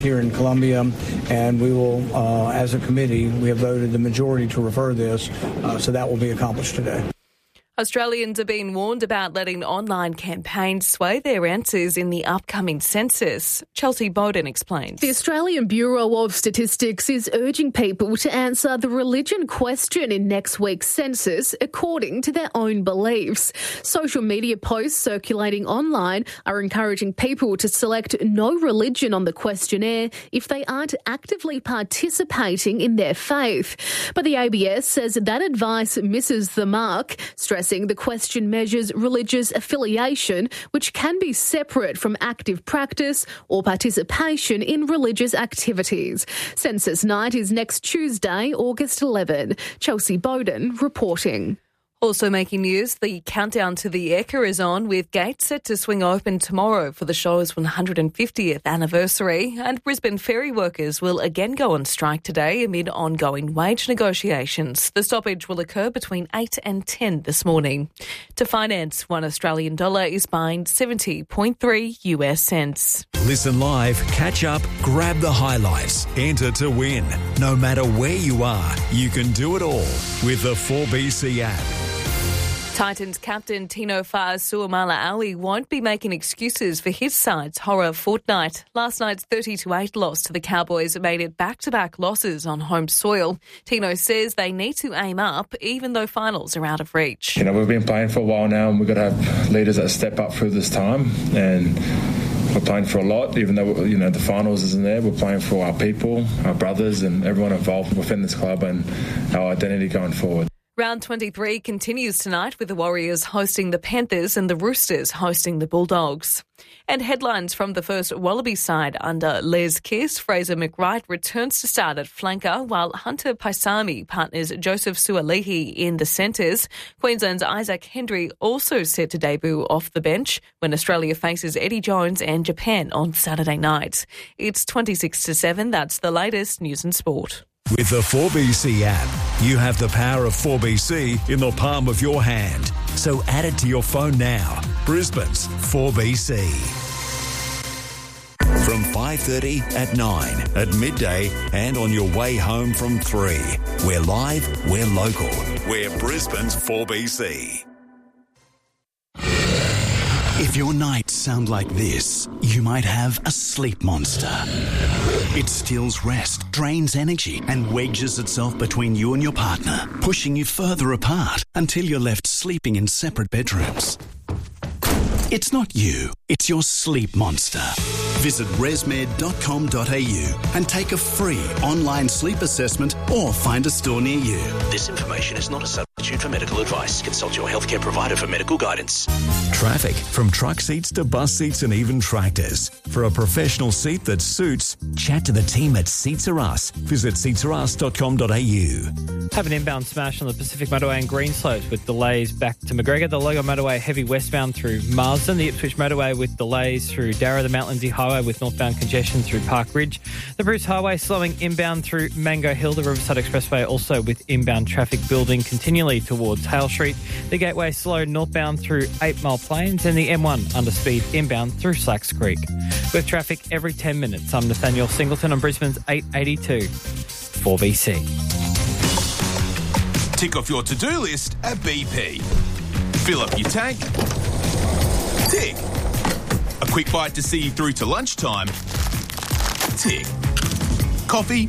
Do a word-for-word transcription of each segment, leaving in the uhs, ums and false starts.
here in Columbia, and we will, uh, as a committee, we have voted the majority to refer this, uh, so that will be accomplished today. Australians are being warned about letting online campaigns sway their answers in the upcoming census. Chelsea Bowden explains. The Australian Bureau of Statistics is urging people to answer the religion question in next week's census according to their own beliefs. Social media posts circulating online are encouraging people to select no religion on the questionnaire if they aren't actively participating in their faith. But the A B S says that advice misses the mark, stressing the question measures religious affiliation, which can be separate from active practice or participation in religious activities. Census night is next Tuesday, August eleventh. Chelsea Bowden reporting. Also making news, the countdown to the Ekka is on, with gates set to swing open tomorrow for the show's one hundred fiftieth anniversary, and Brisbane ferry workers will again go on strike today amid ongoing wage negotiations. The stoppage will occur between eight and ten this morning. To finance, one Australian dollar is buying seventy point three US cents. Listen live, catch up, grab the highlights, enter to win. No matter where you are, you can do it all with the four B C app. Titans captain Tino Fa'asuamaleaui won't be making excuses for his side's horror fortnight. Last night's thirty to eight loss to the Cowboys made it back-to-back losses on home soil. Tino says they need to aim up, even though finals are out of reach. You know, we've been playing for a while now, and we've got to have leaders that step up through this time, and we're playing for a lot, even though, you know, the finals isn't there. We're playing for our people, our brothers, and everyone involved within this club and our identity going forward. Round twenty-three continues tonight with the Warriors hosting the Panthers and the Roosters hosting the Bulldogs. And headlines from the first Wallaby side under Les Kiss. Fraser McWright returns to start at flanker, while Hunter Paisami partners Joseph Sualihi in the centres. Queensland's Isaac Hendry also set to debut off the bench when Australia faces Eddie Jones and Japan on Saturday night. It's twenty-six to seven. That's the latest news and sport. With the four B C app, you have the power of four B C in the palm of your hand. So add it to your phone now. Brisbane's four B C. From five thirty at nine, at midday and on your way home from three. We're live, we're local. We're Brisbane's four B C. If your nights sound like this, you might have a sleep monster. It steals rest, drains energy, and wedges itself between you and your partner, pushing you further apart until you're left sleeping in separate bedrooms. It's not you, it's your sleep monster. Visit resmed dot com dot a u and take a free online sleep assessment or find a store near you. This information is not a substitute for medical advice. Consult your healthcare provider for medical guidance. Traffic, from truck seats to bus seats and even tractors. For a professional seat that suits, chat to the team at Seats Are Us. Visit seats are us dot com dot a u. Have an inbound smash on the Pacific Motorway and Greenslopes with delays back to McGregor. The Logo Motorway heavy westbound through Marsden. The Ipswich Motorway with delays through Darra. The Mount Lindsay Highway with northbound congestion through Park Ridge. The Bruce Highway slowing inbound through Mango Hill. The Riverside Expressway also with inbound traffic building continually towards Hale Street. The Gateway slow northbound through eight Mile Plains, and the M one under speed inbound through Slacks Creek. With traffic every ten minutes, I'm Nathaniel Singleton on Brisbane's eight eighty-two four B C. Tick off your to-do list at B P. Fill up your tank. Tick. A quick bite to see you through to lunchtime. Tick. Coffee.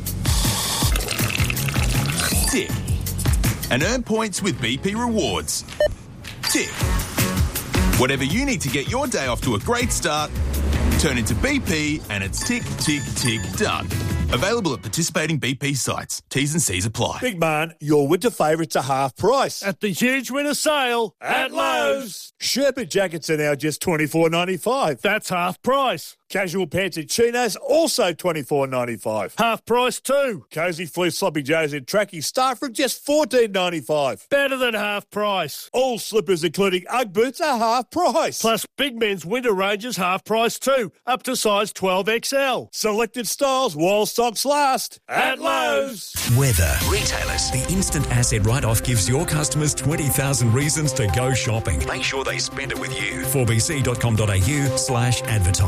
Tick. And earn points with B P Rewards. Tick. Whatever you need to get your day off to a great start, turn into B P and it's tick, tick, tick, done. Available at participating B P sites. T's and C's apply. Big man, your winter favourites are half price. At the huge winter sale at Lowe's. Sherpa jackets are now just twenty-four ninety-five. That's half price. Casual pants and chinos also twenty-four ninety-five. Half price too. Cozy fleece sloppy joes and trackies start from just fourteen ninety-five. Better than half price. All slippers including Ugg boots are half price. Plus big men's winter ranges half price too, up to size twelve X L. Selected styles while stocks last at Lowe's. Weather. Retailers. The instant asset write-off gives your customers twenty thousand reasons to go shopping. Make sure they spend it with you. four b c dot com dot a u slash advertise.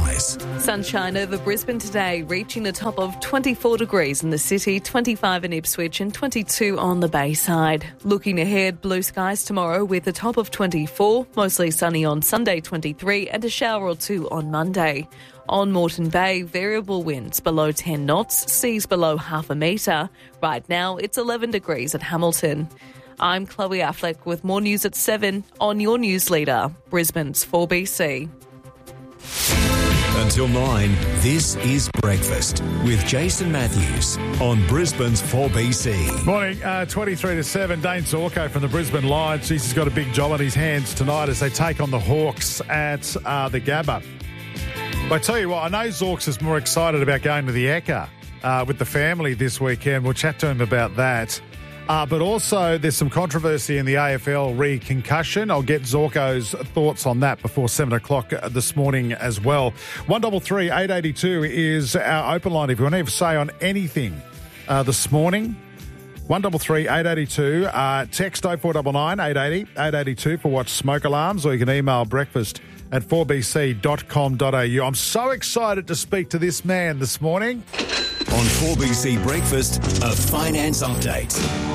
Sunshine over Brisbane today, reaching the top of twenty-four degrees in the city, twenty-five in Ipswich and twenty-two on the Bayside. Looking ahead, blue skies tomorrow with a top of twenty-four, mostly sunny on Sunday twenty-three and a shower or two on Monday. On Moreton Bay, variable winds below ten knots, seas below half a metre. Right now, it's eleven degrees at Hamilton. I'm Chloe Affleck with more news at seven on your news leader, Brisbane's four B C. Until nine, this is Breakfast with Jason Matthews on Brisbane's four B C. Morning, uh, twenty-three to seven. Dane Zorko from the Brisbane Lions. He's got a big job on his hands tonight as they take on the Hawks at uh, the Gabba. But I tell you what, I know Zorks is more excited about going to the Ekka uh, with the family this weekend. We'll chat to him about that. Uh, but also, there's some controversy in the A F L re-concussion. I'll get Zorko's thoughts on that before seven o'clock this morning as well. one three three, eight eight two is our open line. If you want to have a say on anything uh, this morning, one three three, eight eight two. Uh, text oh four nine nine, eight eight zero, eight eight two for watch smoke alarms, or you can email breakfast at four b c dot com dot a u. I'm so excited to speak to this man this morning. On four B C Breakfast, a finance update.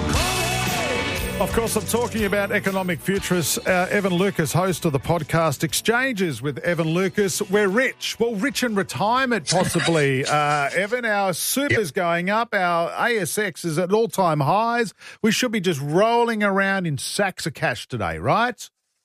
Of course, I'm talking about economic futurist uh, Evan Lucas, host of the podcast Exchanges with Evan Lucas. We're rich. Well, rich in retirement, possibly. uh, Evan, our super's yep. going up. Our A S X is at all-time highs. We should be just rolling around in sacks of cash today, right?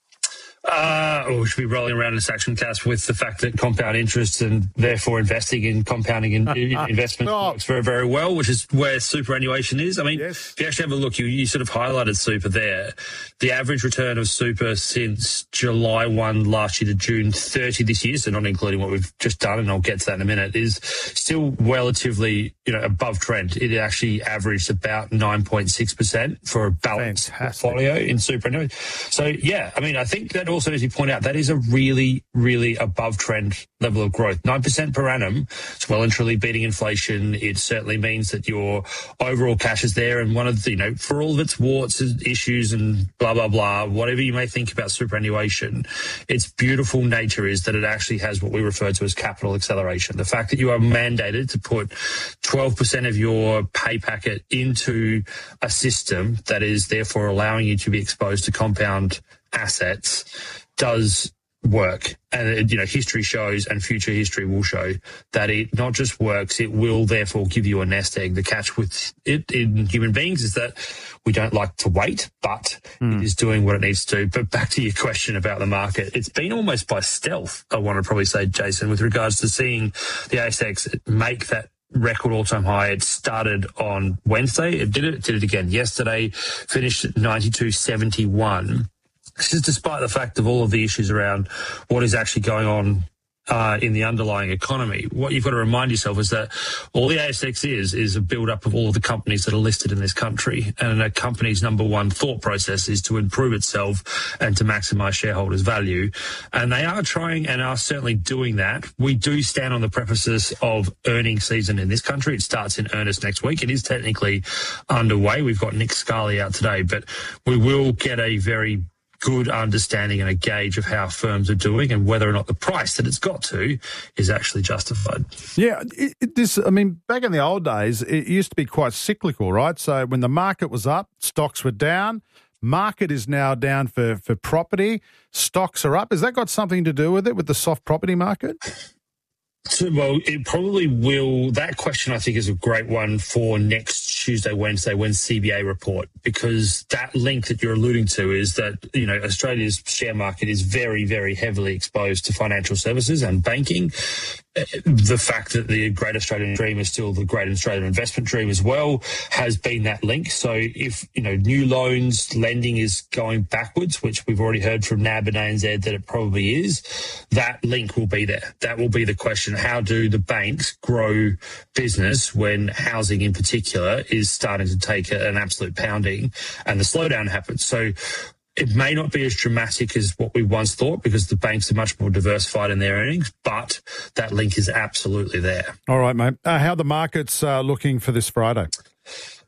Uh, or we should be rolling around in sacks of cash with the fact that compound interest and therefore investing in compounding in, in investment oh. works very, very well, which is where superannuation is. I mean, yes. if you actually have a look, you, you sort of highlighted super there. The average return of super since July first last year to June thirtieth this year, so not including what we've just done, and I'll get to that in a minute, is still relatively, you know, above trend. It actually averaged about nine point six percent for a balanced Fantastic. portfolio in superannuation. So, yeah, I mean, I think that also, as you point out, that is a really, really above trend level of growth. nine percent per annum. It's well and truly beating inflation. It certainly means that your overall cash is there. And one of the, you know, for all of its warts and issues and blah, blah, blah, whatever you may think about superannuation, its beautiful nature is that it actually has what we refer to as capital acceleration. The fact that you are mandated to put twelve percent of your pay packet into a system that is therefore allowing you to be exposed to compound assets does work. And, you know, history shows and future history will show that it not just works, it will therefore give you a nest egg. The catch with it in human beings is that we don't like to wait, but mm. it is doing what it needs to do. But back to your question about the market, it's been almost by stealth, I want to probably say, Jason, with regards to seeing the A S X make that record all-time high. It started on Wednesday. It did it, it did it again yesterday, finished at ninety-two seventy-one. This is despite the fact of all of the issues around what is actually going on uh, in the underlying economy. What you've got to remind yourself is that all the A S X is, is a build-up of all of the companies that are listed in this country. And a company's number one thought process is to improve itself and to maximise shareholders' value. And they are trying and are certainly doing that. We do stand on the premises of earnings season in this country. It starts in earnest next week. It is technically underway. We've got Nick Scali out today, but we will get a very good understanding and a gauge of how firms are doing and whether or not the price that it's got to is actually justified. Yeah, it, it, this. I mean, back in the old days, it used to be quite cyclical, right? So when the market was up, stocks were down. Market is now down for, for property. Stocks are up. Has that got something to do with it, with the soft property market? So, well, it probably will. That question, I think, is a great one for next Tuesday, Wednesday, when C B A report, because that link that you're alluding to is that, you know, Australia's share market is very, very heavily exposed to financial services and banking. The fact that the Great Australian Dream is still the Great Australian Investment Dream as well has been that link. So if, you know, new loans lending is going backwards, which we've already heard from N A B and A N Z that it probably is, that link will be there. That will be the question. How do the banks grow business when housing in particular is starting to take an absolute pounding and the slowdown happens? So it may not be as dramatic as what we once thought because the banks are much more diversified in their earnings, but that link is absolutely there. All right, mate. Uh, how are the markets uh, looking for this Friday?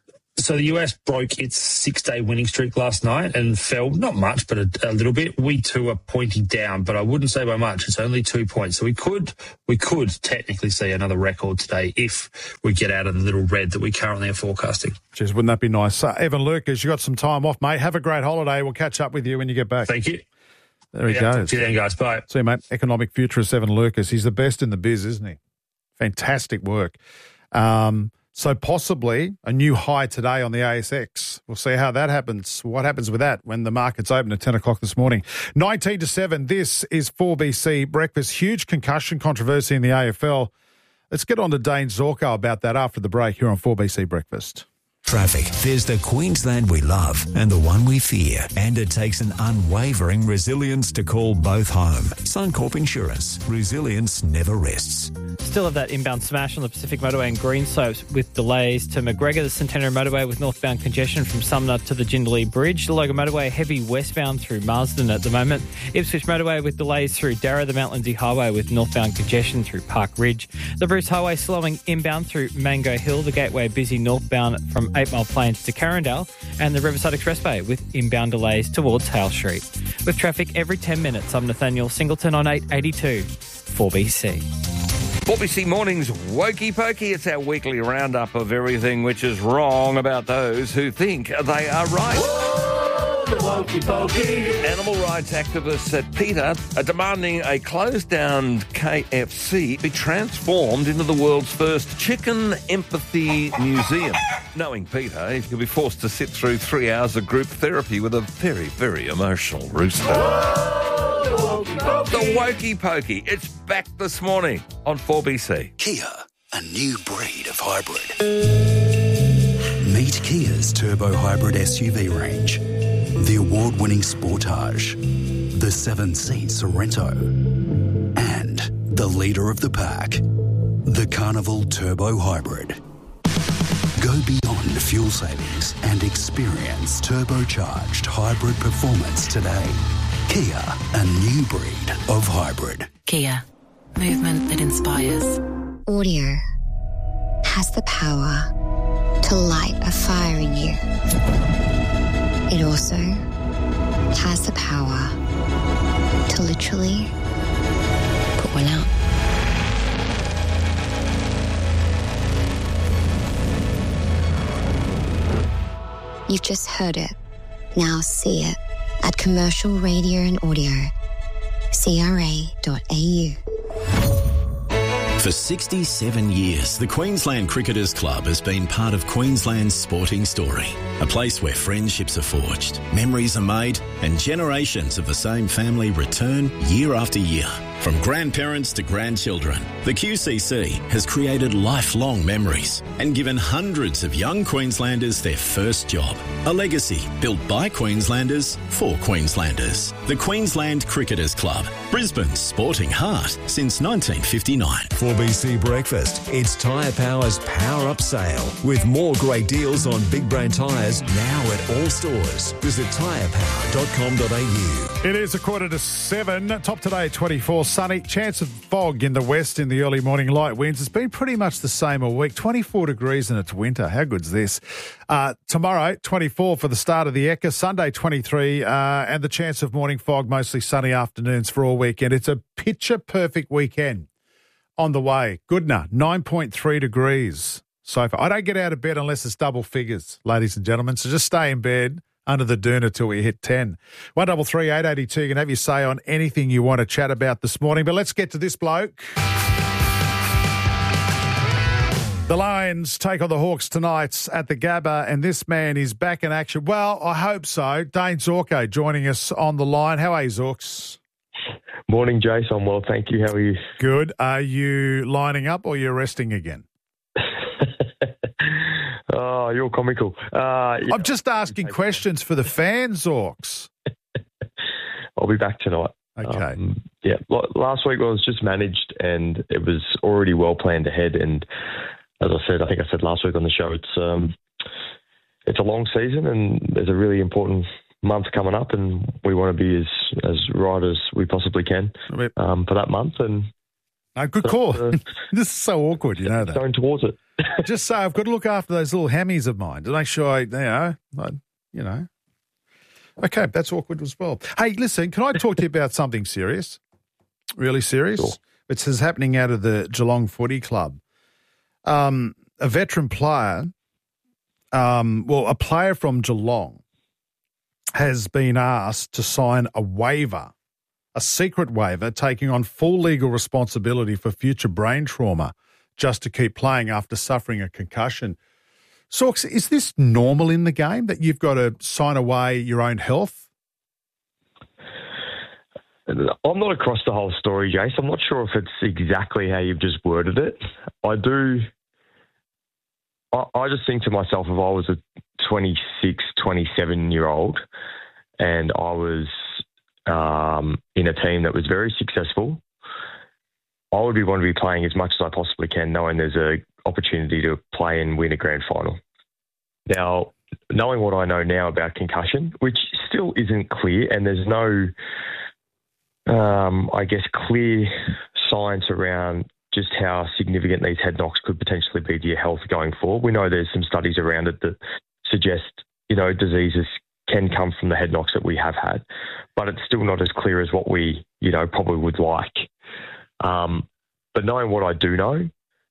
So the U S broke its six-day winning streak last night and fell, not much, but a, a little bit. We too are pointing down, but I wouldn't say by much. It's only two points. So we could we could technically see another record today if we get out of the little red that we currently are forecasting. Jeez, wouldn't that be nice? Uh, Evan Lucas, you got some time off, mate. Have a great holiday. We'll catch up with you when you get back. Thank you. There he yeah, goes. See you then, guys. Bye. See you, mate. Economic futurist Evan Lucas. He's the best in the biz, isn't he? Fantastic work. Um, so possibly a new high today on the A S X. We'll see how that happens. What happens with that when the markets open at ten o'clock this morning. nineteen to seven, this is four B C Breakfast. Huge concussion controversy in the A F L. Let's get on to Dane Zorko about that after the break here on four B C Breakfast. Traffic. There's the Queensland we love and the one we fear. And it takes an unwavering resilience to call both home. Suncorp Insurance. Resilience never rests. Still have that inbound smash on the Pacific Motorway and Greenslopes with delays to McGregor, the Centenary Motorway with northbound congestion from Sumner to the Jindalee Bridge. The Logan Motorway heavy westbound through Marsden at the moment. Ipswich Motorway with delays through Darra, the Mount Lindsay Highway with northbound congestion through Park Ridge. The Bruce Highway slowing inbound through Mango Hill. The Gateway busy northbound from Eight Mile Plains to Carindale, and the Riverside Expressway with inbound delays towards Hale Street. With traffic every ten minutes, I'm Nathaniel Singleton on eight eighty-two four B C. four B C Mornings Wokey Pokey. It's our weekly roundup of everything which is wrong about those who think they are right. Whoa, the Wokey Pokey. Animal rights activists at PETA are demanding a closed-down K F C be transformed into the world's first chicken empathy museum. Knowing Peter, he'll be forced to sit through three hours of group therapy with a very, very emotional rooster. Whoa, the Wokey Pokey. It's back this morning on four B C. Kia, a new breed of hybrid. Meet Kia's turbo hybrid S U V range. The award-winning Sportage, the seven-seat Sorrento, and the leader of the pack, the Carnival Turbo Hybrid. Go beyond fuel savings and experience turbocharged hybrid performance today. Kia, a new breed of hybrid. Kia, movement that inspires. Audio has the power to light a fire in you. It also has the power to literally put one out. You've just heard it. Now see it at Commercial Radio and Audio. C R A dot A U. For sixty-seven years, the Queensland Cricketers Club has been part of Queensland's sporting story. A place where friendships are forged, memories are made, and generations of the same family return year after year. From grandparents to grandchildren, the Q C C has created lifelong memories and given hundreds of young Queenslanders their first job. A legacy built by Queenslanders for Queenslanders. The Queensland Cricketers Club, Brisbane's sporting heart since nineteen fifty-nine. four B C Breakfast. It's Tyre Power's Power Up Sale with more great deals on big brand tyres now at all stores. Visit tyre power dot com dot a u. It is a quarter to seven. Top today, twenty-four, sunny. Chance of fog in the west in the early morning, light winds. It's been pretty much the same all week. twenty-four degrees and it's winter. How good's this? Uh, tomorrow, twenty-four for the start of the Ekka. Sunday, twenty-three, uh, and the chance of morning fog, mostly sunny afternoons for all weekend. It's a picture-perfect weekend on the way. Goodna, nine point three degrees so far. I don't get out of bed unless it's double figures, ladies and gentlemen, so just stay in bed under the doona till we hit ten. one double three eight eighty two. You can have your say on anything you want to chat about this morning. But let's get to this bloke. The Lions take on the Hawks tonight at the Gabba, and this man is back in action. Well, I hope so. Dane Zorko joining us on the line. How are you, Zorks? Morning, Jace. I'm well, thank you. How are you? Good. Are you lining up or are you resting again? Oh, you're comical. Uh, yeah. I'm just asking questions for the fans, Zorks. I'll be back tonight. Okay. Um, yeah, last week I was just managed and it was already well planned ahead. And as I said, I think I said last week on the show, it's um, it's a long season and there's a really important month coming up and we want to be as, as right as we possibly can um, for that month. And no, good so, call. Uh, this is so awkward, you know that. Going towards it. Just say I've got to look after those little hammies of mine to make sure I, you know, I, you know. Okay, that's awkward as well. Hey, listen, can I talk to you about something serious? Really serious? Sure. It's happening out of the Geelong Footy Club. Um, a veteran player, um, well, a player from Geelong has been asked to sign a waiver, a secret waiver, taking on full legal responsibility for future brain trauma just to keep playing after suffering a concussion. Sorks, is this normal in the game that you've got to sign away your own health? I'm not across the whole story, Jace. I'm not sure if it's exactly how you've just worded it. I do... I, I just think to myself, if I was a twenty-six, twenty-seven-year-old and I was um, in a team that was very successful, I would be want to be playing as much as I possibly can, knowing there's an opportunity to play and win a grand final. Now, knowing what I know now about concussion, which still isn't clear, and there's no, um, I guess, clear science around just how significant these head knocks could potentially be to your health going forward. We know there's some studies around it that suggest, you know, diseases can come from the head knocks that we have had, but it's still not as clear as what we, you know, probably would like. Um, but knowing what I do know,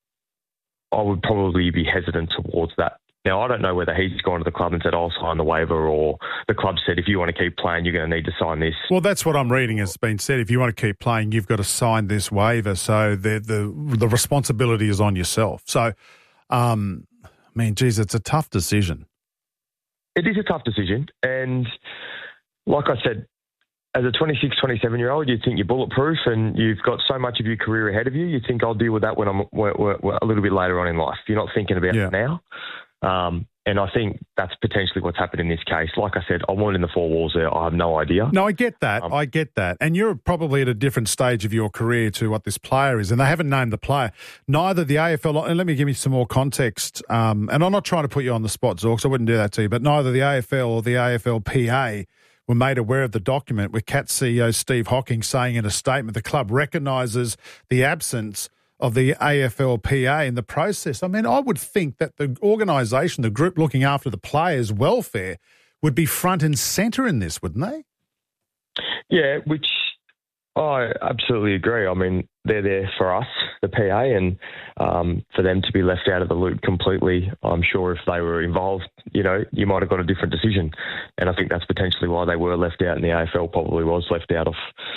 I would probably be hesitant towards that. Now, I don't know whether he's gone to the club and said, I'll sign the waiver, or the club said, if you want to keep playing, you're going to need to sign this. Well, that's what I'm reading has been said. If you want to keep playing, you've got to sign this waiver. So the the, the responsibility is on yourself. So, um, I mean, geez, it's a tough decision. It is a tough decision. And like I said, as a twenty-six, twenty-seven-year-old, you think you're bulletproof and you've got so much of your career ahead of you. You think I'll deal with that when I'm we're, we're, we're a little bit later on in life. You're not thinking about yeah. it now. Um, and I think that's potentially what's happened in this case. Like I said, I wasn't in the four walls there. I have no idea. No, I get that. Um, I get that. And you're probably at a different stage of your career to what this player is. And they haven't named the player. Neither the A F L, and let me give you some more context. Um, and I'm not trying to put you on the spot, Zorks. I wouldn't do that to you. But neither the A F L or the A F L P A were made aware of the document, with Cats C E O Steve Hocking saying in a statement the club recognises the absence of the A F L P A in the process. I mean, I would think that the organisation, the group looking after the players' welfare, would be front and centre in this, wouldn't they? Yeah, which I absolutely agree. I mean, they're there for us, the P A, and um, for them to be left out of the loop completely, I'm sure if they were involved, you know, you might have got a different decision. And I think that's potentially why they were left out, and the A F L probably was left out of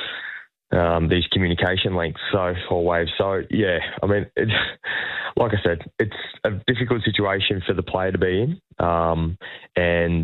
Um, these communication links, so or waves. So yeah, I mean, it's, like I said, it's a difficult situation for the player to be in. Um, and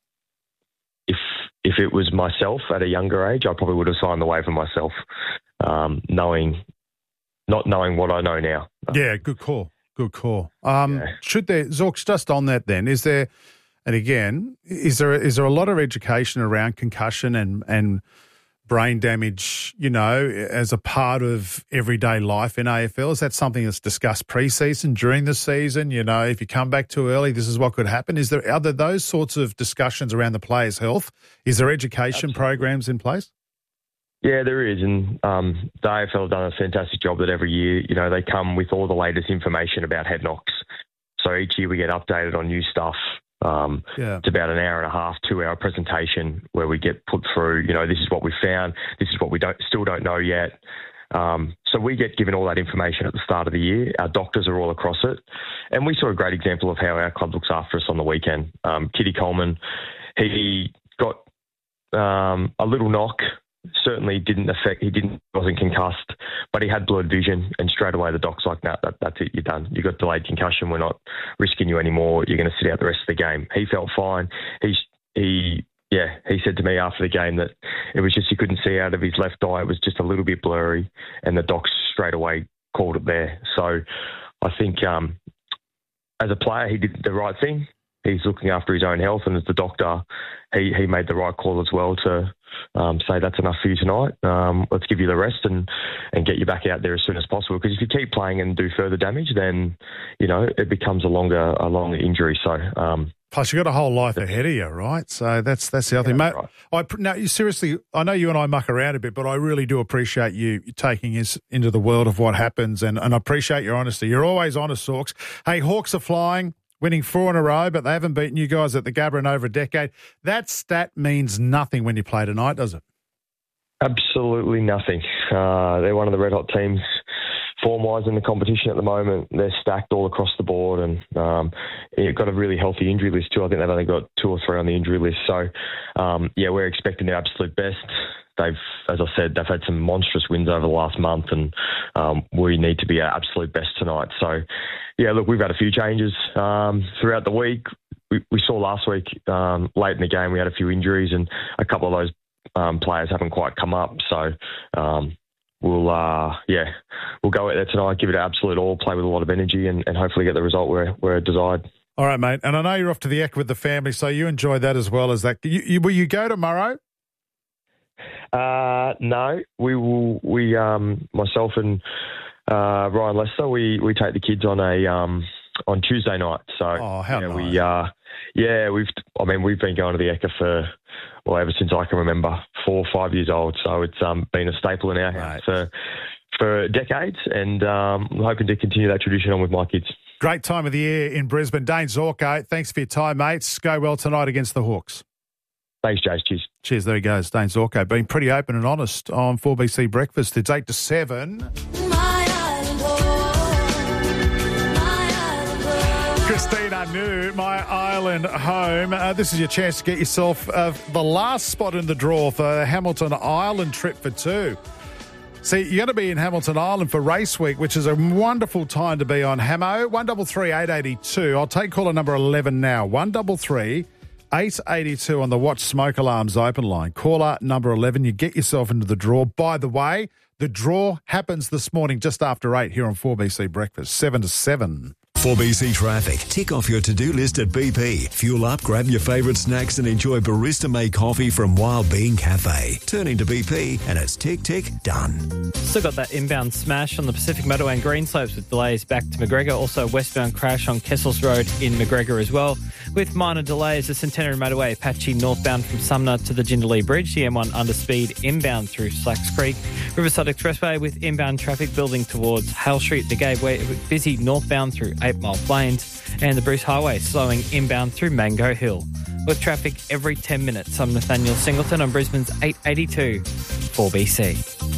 if if it was myself at a younger age, I probably would have signed the waiver myself, um, knowing not knowing what I know now. Yeah, good call, good call. Um, yeah. Should there, Zorks, just on that then, is there, and again, is there is there a lot of education around concussion and and brain damage, you know, as a part of everyday life in A F L? Is that something that's discussed pre-season, during the season? You know, if you come back too early, this is what could happen. Is there other those sorts of discussions around the players' health? Is there education Absolutely. programs in place? Yeah, there is, and um, the A F L have done a fantastic job that every year, you know, they come with all the latest information about head knocks. So each year we get updated on new stuff. Um, yeah. It's about an hour and a half, two hour presentation where we get put through, you know, this is what we found, this is what we don't still don't know yet. Um, so we get given all that information at the start of the year. Our doctors are all across it. And we saw a great example of how our club looks after us on the weekend. Um, Kitty Coleman, he got um, a little knock. Certainly didn't affect, he didn't, wasn't concussed, but he had blurred vision, and straight away the doc's like, no, that, that's it, you're done. You've got delayed concussion, we're not risking you anymore, you're going to sit out the rest of the game. He felt fine. He, he, yeah, he said to me after the game that it was just he couldn't see out of his left eye, it was just a little bit blurry, and the doc straight away called it there. So I think um, as a player, he did the right thing. He's looking after his own health, and as the doctor, he, he made the right call as well to um, say that's enough for you tonight. Um, let's give you the rest and, and get you back out there as soon as possible. Because if you keep playing and do further damage, then you know it becomes a longer a longer injury. So um, Plus, you've got a whole life ahead of you, right? So that's that's the other yeah, thing. Mate, right. I, now, you seriously, I know you and I muck around a bit, but I really do appreciate you taking us into the world of what happens, and, and I appreciate your honesty. You're always honest, Hawks. Hey, Hawks are flying, winning four in a row, but they haven't beaten you guys at the Gabba in over a decade. That stat means nothing when you play tonight, does it? Absolutely nothing. Uh, they're one of the red-hot teams form-wise in the competition at the moment. They're stacked all across the board, and um, you've got a really healthy injury list too. I think they've only got two or three on the injury list. So, um, yeah, we're expecting their absolute best. They've, as I said, they've had some monstrous wins over the last month, and um, we need to be our absolute best tonight. So, yeah, look, we've had a few changes um, throughout the week. We, we saw last week, um, late in the game, we had a few injuries, and a couple of those um, players haven't quite come up. So, um, We'll, uh, yeah, we'll go out there tonight, give it an absolute all, play with a lot of energy, and, and hopefully get the result where we're desired. All right, mate. And I know you're off to the Eck with the family, so you enjoy that as well as that. You, you, will you go tomorrow? Uh, no, we will. We, um, myself and uh, Ryan Lester, we, we take the kids on a um, on Tuesday night. So, oh, how yeah, nice. we, uh, yeah, we've. I mean, we've been going to the Eck for. Well, ever since I can remember, four or five years old. So it's um, been a staple in our house for, for decades, and um, I'm hoping to continue that tradition on with my kids. Great time of the year in Brisbane. Dane Zorko, thanks for your time, mates. Go well tonight against the Hawks. Thanks, Jace. Cheers. Cheers. There he goes, Dane Zorko, being pretty open and honest on four B C Breakfast. It's eight to seven. Christina New, My Island Home. Uh, this is your chance to get yourself uh, the last spot in the draw for the Hamilton Island trip for two. See, you're going to be in Hamilton Island for race week, which is a wonderful time to be on Hamo. one three three, eight eight two. I'll take caller number eleven now. one three three, eight eight two on the Watch Smoke Alarms open line. Caller number eleven, you get yourself into the draw. By the way, the draw happens this morning just after eight here on four B C Breakfast, seven to seven. four B C Traffic. Tick off your to-do list at B P. Fuel up, grab your favourite snacks and enjoy barista-made coffee from Wild Bean Cafe. Turn into B P and it's tick, tick, done. Still got that inbound smash on the Pacific Motorway and Greenslopes with delays back to McGregor. Also westbound crash on Kessels Road in McGregor as well. With minor delays, the Centenary Motorway Apache northbound from Sumner to the Jindalee Bridge. The M one underspeed inbound through Slacks Creek. Riverside Expressway with inbound traffic building towards Hale Street. The gateway busy northbound through Eight Mile Plains, and the Bruce Highway slowing inbound through Mango Hill. With traffic every ten minutes, I'm Nathaniel Singleton on Brisbane's eight eighty-two four B C.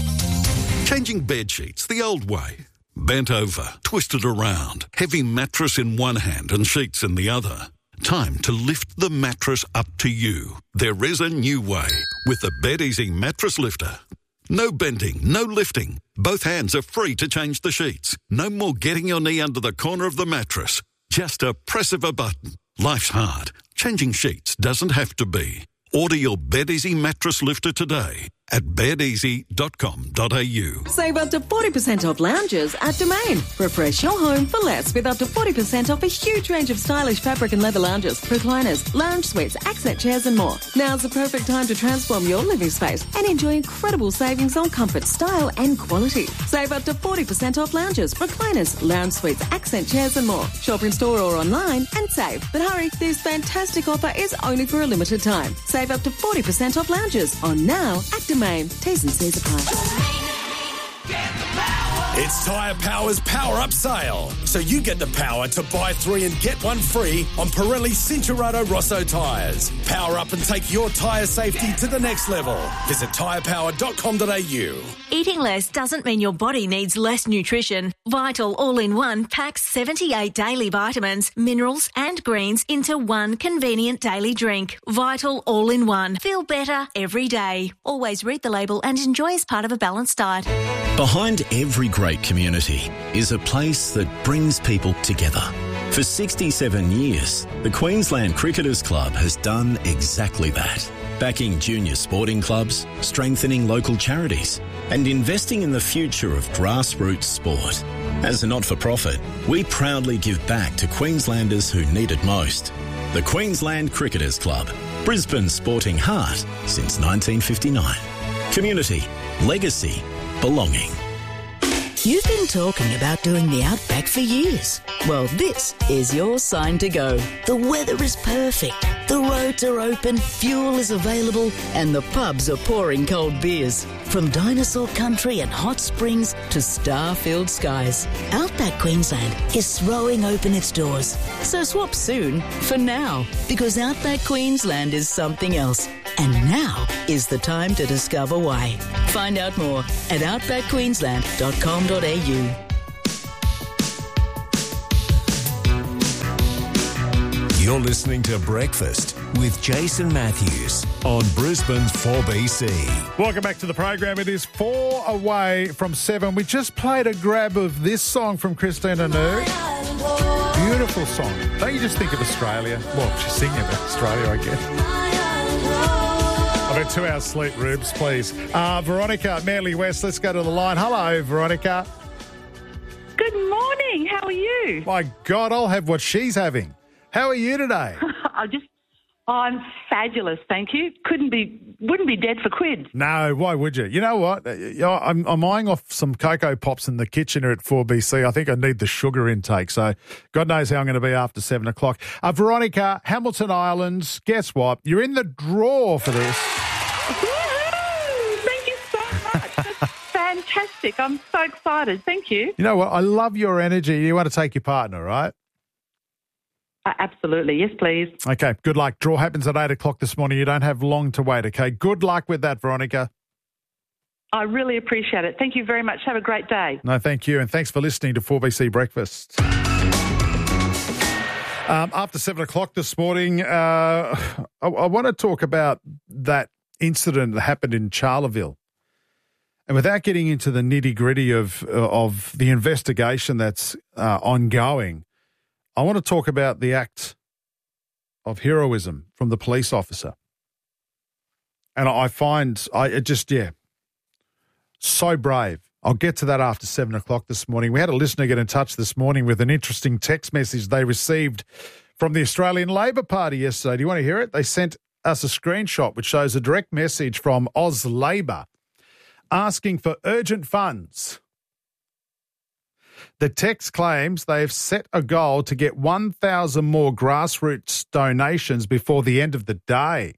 Changing bed sheets the old way. Bent over, twisted around, heavy mattress in one hand and sheets in the other. Time to lift the mattress up to you. There is a new way with the BedEasy Mattress Lifter. No bending, no lifting. Both hands are free to change the sheets. No more getting your knee under the corner of the mattress. Just a press of a button. Life's hard. Changing sheets doesn't have to be. Order your BedEasy Mattress Lifter today at bed easy dot com dot a u. Save up to forty percent off lounges at Domain. Refresh your home for less with up to forty percent off a huge range of stylish fabric and leather lounges, recliners, lounge suites, accent chairs and more. Now's the perfect time to transform your living space and enjoy incredible savings on comfort, style and quality. Save up to forty percent off lounges, recliners, lounge suites, accent chairs and more. Shop in store or online and save. But hurry, this fantastic offer is only for a limited time. Save up to forty percent off lounges on now at Domain. T's and C's apply. It's Tyre Power's Power Up Sale. So you get the power to buy three and get one free on Pirelli Cinturato Rosso tyres. Power up and take your tyre safety to the next level. Visit tyre power dot com dot a u. Eating less doesn't mean your body needs less nutrition. Vital All-in-One packs seventy-eight daily vitamins, minerals and greens into one convenient daily drink. Vital All-in-One. Feel better every day. Always read the label and enjoy as part of a balanced diet. Behind every great community is a place that brings people together. For sixty-seven years, the Queensland Cricketers Club has done exactly that. Backing junior sporting clubs, strengthening local charities, and investing in the future of grassroots sport. As a not-for-profit, we proudly give back to Queenslanders who need it most. The Queensland Cricketers Club, Brisbane's sporting heart since nineteen fifty-nine. Community, legacy, belonging. You've been talking about doing the Outback for years. Well, this is your sign to go. The weather is perfect, the roads are open, fuel is available, and the pubs are pouring cold beers. From dinosaur country and hot springs to star-filled skies, Outback Queensland is throwing open its doors. So swap soon for now, because Outback Queensland is something else. And now is the time to discover why. Find out more at outback queensland dot com dot a u. You're listening to Breakfast with Jason Matthews on Brisbane's four B C. Welcome back to the program. It is four away from seven. We just played a grab of this song from Christina Anu. Beautiful song. Don't you just think of Australia? Well, she's singing about Australia, I guess. I've had two hours sleep, Rubes, please. Uh, Veronica, Manly West, let's go to the line. Hello, Veronica. Good morning. How are you? My God, I'll have what she's having. How are you today? I just, I'm fabulous, thank you. Couldn't be, wouldn't be dead for quid. No, why would you? You know what? I'm, I'm eyeing off some Cocoa Pops in the kitchen here at four B C. I think I need the sugar intake, so God knows how I'm going to be after seven o'clock. Uh, Veronica, Hamilton Islands, guess what? You're in the draw for this. Woo-hoo! Thank you so much. That's fantastic. I'm so excited. Thank you. You know what? I love your energy. You want to take your partner, right? Uh, absolutely. Yes, please. Okay, good luck. Draw happens at eight o'clock this morning. You don't have long to wait, okay? Good luck with that, Veronica. I really appreciate it. Thank you very much. Have a great day. No, thank you, and thanks for listening to four B C Breakfast. Um, after seven o'clock this morning, uh, I, I want to talk about that incident that happened in Charleville. And without getting into the nitty-gritty of, of the investigation that's uh, ongoing, I want to talk about the act of heroism from the police officer. And I find, I it just, yeah, so brave. I'll get to that after seven o'clock this morning. We had a listener get in touch this morning with an interesting text message they received from the Australian Labor Party yesterday. Do you want to hear it? They sent us a screenshot which shows a direct message from Oz Labor asking for urgent funds. The text claims they have set a goal to get one thousand more grassroots donations before the end of the day.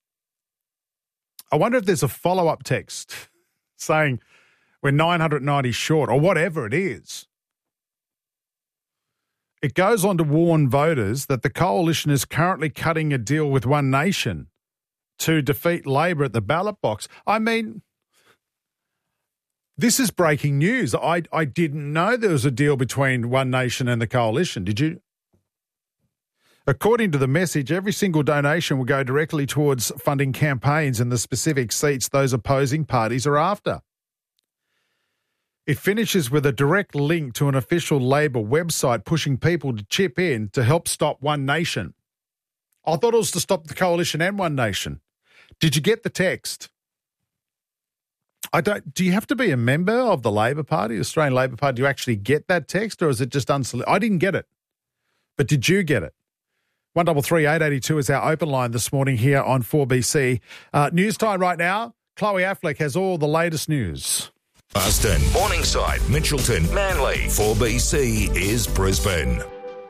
I wonder if there's a follow-up text saying we're nine hundred ninety short or whatever it is. It goes on to warn voters that the coalition is currently cutting a deal with One Nation to defeat Labor at the ballot box. I mean, this is breaking news. I, I didn't know there was a deal between One Nation and the coalition. Did you? According to the message, every single donation will go directly towards funding campaigns in the specific seats those opposing parties are after. It finishes with a direct link to an official Labor website pushing people to chip in to help stop One Nation. I thought it was to stop the coalition and One Nation. Did you get the text? I don't. Do you have to be a member of the Labor Party, the Australian Labor Party, to actually get that text, or is it just unsolicited? I didn't get it, but did you get it? One double three eight eighty two is our open line this morning here on four B C. Uh, news time right now. Chloe Affleck has all the latest news. Marsden, Morningside, Mitchelton, Manly. four B C is Brisbane.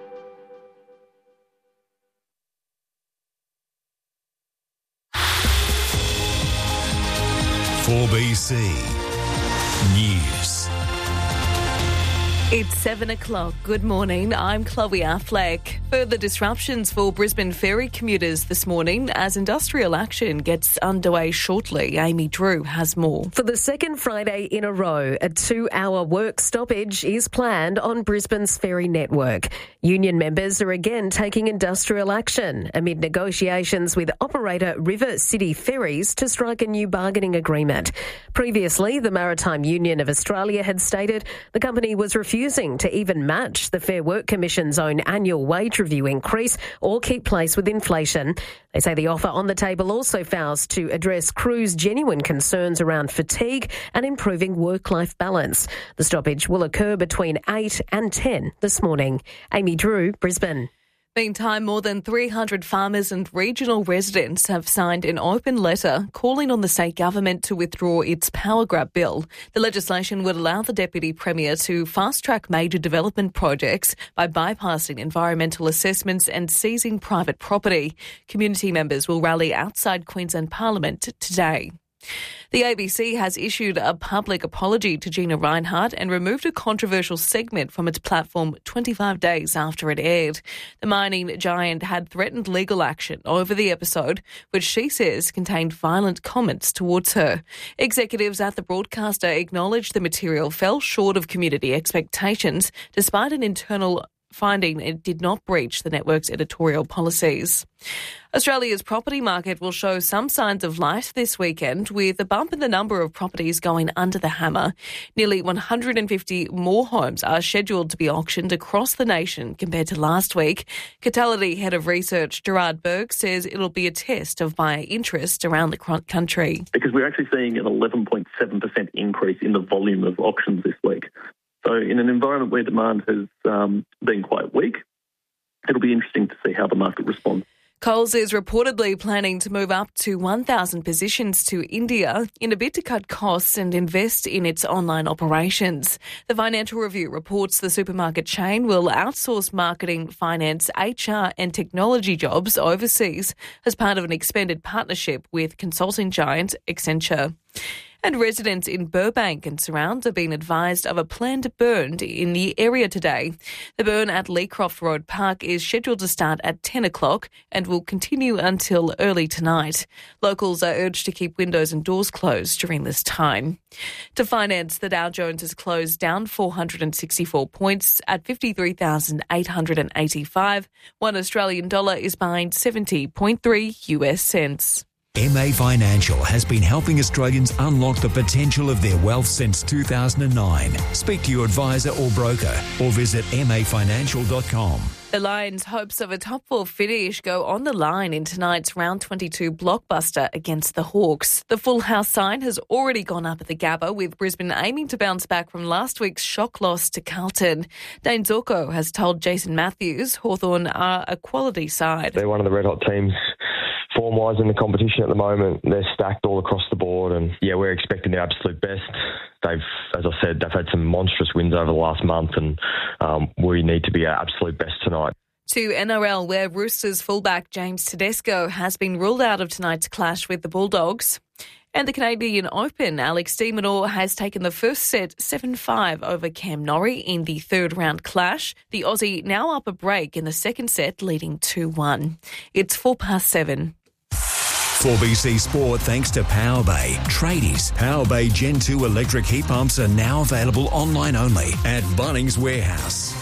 four B C News. It's seven o'clock. Good morning. I'm Chloe Affleck. Further disruptions for Brisbane ferry commuters this morning as industrial action gets underway shortly. Amy Drew has more. For the second Friday in a row, a two-hour work stoppage is planned on Brisbane's ferry network. Union members are again taking industrial action amid negotiations with operator River City Ferries to strike a new bargaining agreement. Previously, the Maritime Union of Australia had stated the company was refusing to even match the Fair Work Commission's own annual wage review increase or keep pace with inflation. They say the offer on the table also fails to address crews' genuine concerns around fatigue and improving work-life balance. The stoppage will occur between eight and ten this morning. Amy Drew, Brisbane. Meantime, more than three hundred farmers and regional residents have signed an open letter calling on the state government to withdraw its power grab bill. The legislation would allow the Deputy Premier to fast-track major development projects by bypassing environmental assessments and seizing private property. Community members will rally outside Queensland Parliament today. The A B C has issued a public apology to Gina Rinehart and removed a controversial segment from its platform twenty-five days after it aired. The mining giant had threatened legal action over the episode, which she says contained violent comments towards her. Executives at the broadcaster acknowledged the material fell short of community expectations, despite an internal finding it did not breach the network's editorial policies. Australia's property market will show some signs of life this weekend, with a bump in the number of properties going under the hammer. Nearly one hundred fifty more homes are scheduled to be auctioned across the nation compared to last week. Catality Head of Research Gerard Berg says it'll be a test of buyer interest around the country. Because we're actually seeing an eleven point seven percent increase in the volume of auctions this week. So in an environment where demand has um, been quite weak, it'll be interesting to see how the market responds. Coles is reportedly planning to move up to one thousand positions to India in a bid to cut costs and invest in its online operations. The Financial Review reports the supermarket chain will outsource marketing, finance, H R and technology jobs overseas as part of an expanded partnership with consulting giant Accenture. And residents in Burbank and surrounds are being advised of a planned burn in the area today. The burn at Leecroft Road Park is scheduled to start at ten o'clock and will continue until early tonight. Locals are urged to keep windows and doors closed during this time. To finance, the Dow Jones has closed down four hundred sixty-four points at fifty-three thousand eight hundred eighty-five. One Australian dollar is buying seventy point three U S cents. M A Financial has been helping Australians unlock the potential of their wealth since two thousand nine. Speak to your advisor or broker or visit m a financial dot com. The Lions' hopes of a top four finish go on the line in tonight's round twenty-two blockbuster against the Hawks. The full house sign has already gone up at the Gabba, with Brisbane aiming to bounce back from last week's shock loss to Carlton. Dane Zorko has told Jason Matthews Hawthorn are a quality side. They're one of the red hot teams form-wise in the competition at the moment. They're stacked all across the board, and yeah, we're expecting their absolute best. They've, as I said, they've had some monstrous wins over the last month, and um, we need to be our absolute best tonight. To N R L, where Roosters fullback James Tedesco has been ruled out of tonight's clash with the Bulldogs. And the Canadian Open, Alex de Minaur has taken the first set seven five over Cam Norrie in the third round clash. The Aussie now up a break in the second set, leading two one. It's four past seven. four B C Sport thanks to Powerbay. Tradies, Powerbay Gen two electric heat pumps are now available online only at Bunnings Warehouse.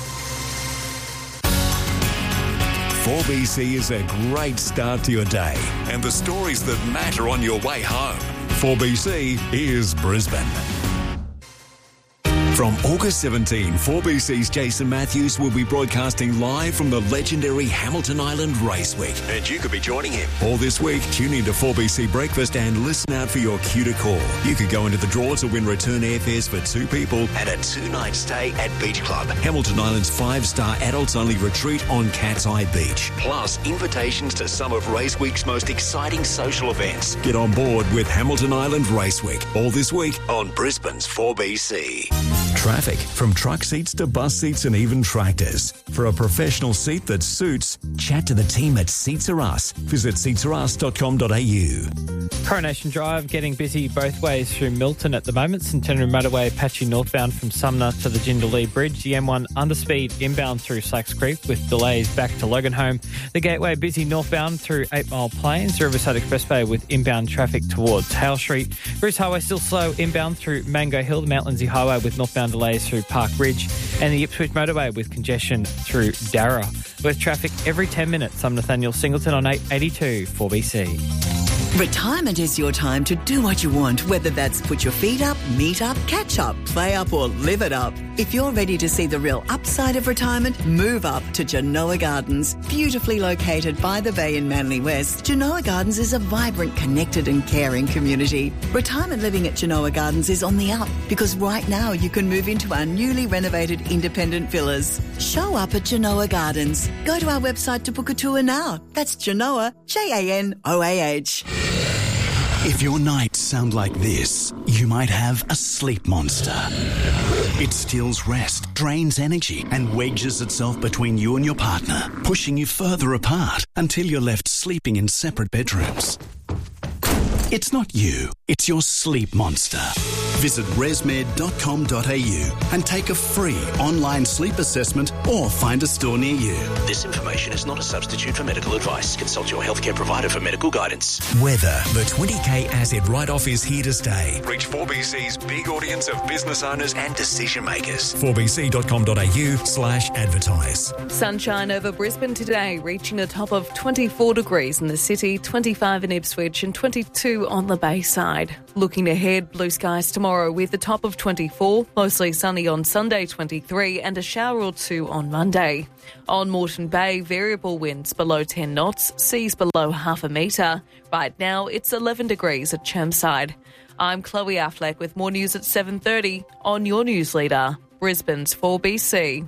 four B C is a great start to your day and the stories that matter on your way home. four B C is Brisbane. From August seventeenth, four B C's Jason Matthews will be broadcasting live from the legendary Hamilton Island Race Week. And you could be joining him. All this week, tune into four B C Breakfast and listen out for your cue to call. You could go into the draw to win return airfares for two people and a two-night stay at Beach Club, Hamilton Island's five-star adults-only retreat on Cat's Eye Beach. Plus, invitations to some of Race Week's most exciting social events. Get on board with Hamilton Island Race Week. All this week on Brisbane's four B C. Traffic, from truck seats to bus seats and even tractors. For a professional seat that suits, chat to the team at Seats Are Us. Visit seats are us dot com dot a u. Coronation Drive getting busy both ways through Milton at the moment. Centenary Motorway patchy northbound from Sumner to the Jindalee Bridge. The M one underspeed inbound through Slacks Creek with delays back to Loganholme. The Gateway busy northbound through Eight Mile Plains. The Riverside Expressway with inbound traffic towards Hale Street. Bruce Highway still slow inbound through Mango Hill. The Mount Lindsay Highway with northbound delays through Park Ridge, and the Ipswich Motorway with congestion through Darra. With traffic every ten minutes, I'm Nathaniel Singleton on eight eighty-two four B C. Retirement is your time to do what you want, whether that's put your feet up, meet up, catch up, play up or live it up. If you're ready to see the real upside of retirement, move up to Genoa Gardens. Beautifully located by the bay in Manly West, Genoa Gardens is a vibrant, connected and caring community. Retirement living at Genoa Gardens is on the up because right now you can move into our newly renovated independent villas. Show up at Genoa Gardens. Go to our website to book a tour now. That's Genoa, J A N O A H. If your nights sound like this, you might have a sleep monster. It steals rest, drains energy, and wedges itself between you and your partner, pushing you further apart until you're left sleeping in separate bedrooms. It's not you, it's your sleep monster. Visit resmed dot com dot a u and take a free online sleep assessment or find a store near you. This information is not a substitute for medical advice. Consult your healthcare provider for medical guidance. Weather. The twenty K asset write-off is here to stay. Reach four B C's big audience of business owners and decision makers. four b c dot com dot a u slash advertise. Sunshine over Brisbane today, reaching a top of twenty-four degrees in the city, twenty-five in Ipswich and twenty-two on the Bayside. Looking ahead, blue skies tomorrow with a top of twenty-four, mostly sunny on Sunday twenty-three and a shower or two on Monday. On Moreton Bay, variable winds below ten knots, seas below half a metre. Right now it's eleven degrees at Chermside. I'm Chloe Affleck with more news at seven thirty on your news leader, Brisbane's four B C.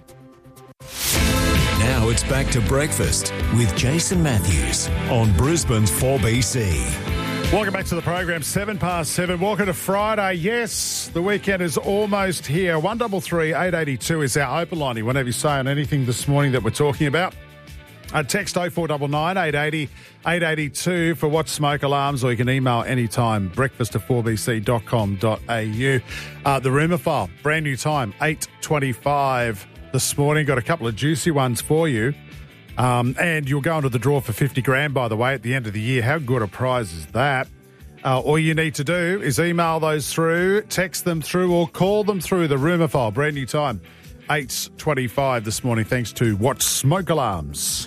Now it's back to breakfast with Jason Matthews on Brisbane's four B C. Welcome back to the program, seven past seven. Welcome to Friday. Yes, the weekend is almost here. one double three eight eight two is our open line. Whenever you say on anything this morning that we're talking about, uh, text oh four nine nine eight eight oh eight eight two for Watch Smoke Alarms, or you can email anytime, breakfast at four b c dot com dot a u. Uh, the rumour file, brand new time, eight twenty-five this morning. Got a couple of juicy ones for you. Um, and you'll go into the draw for fifty grand, by the way, at the end of the year. How good a prize is that? Uh, all you need to do is email those through, text them through, or call them through the rumour file. Brand new time, eight twenty-five this morning, thanks to Watch Smoke Alarms.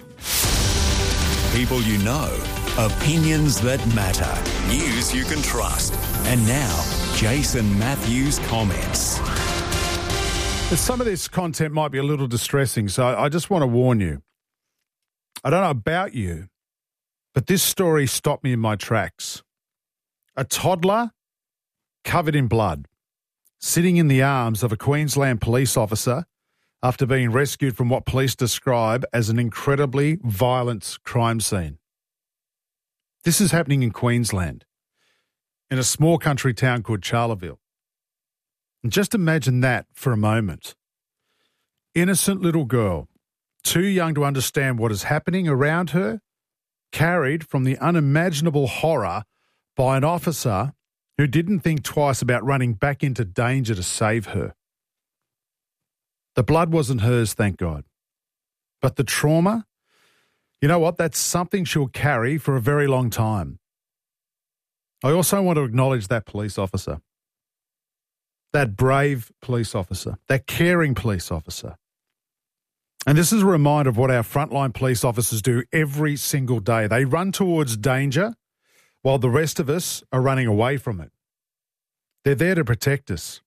People you know, opinions that matter, news you can trust. And now, Jason Matthews comments. Some of this content might be a little distressing, so I just want to warn you. I don't know about you, but this story stopped me in my tracks. A toddler covered in blood, sitting in the arms of a Queensland police officer after being rescued from what police describe as an incredibly violent crime scene. This is happening in Queensland, in a small country town called Charleville. And just imagine that for a moment. Innocent little girl, too young to understand what is happening around her, carried from the unimaginable horror by an officer who didn't think twice about running back into danger to save her. The blood wasn't hers, thank God. But the trauma, you know what? That's something she'll carry for a very long time. I also want to acknowledge that police officer, that brave police officer, that caring police officer. And this is a reminder of what our frontline police officers do every single day. They run towards danger while the rest of us are running away from it. They're there to protect us.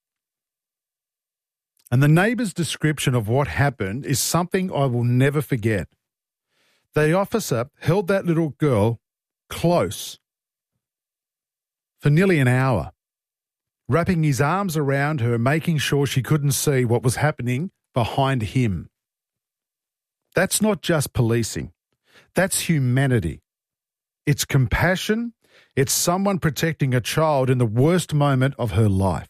And the neighbour's description of what happened is something I will never forget. The officer held that little girl close for nearly an hour, wrapping his arms around her, making sure she couldn't see what was happening behind him. That's not just policing. That's humanity. It's compassion. It's someone protecting a child in the worst moment of her life.